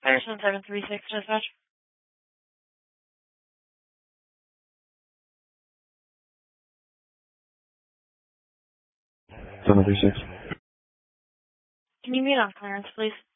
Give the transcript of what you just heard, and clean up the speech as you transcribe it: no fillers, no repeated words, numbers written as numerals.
Patterson 736 dispatch. 736. Can you meet on clearance, please?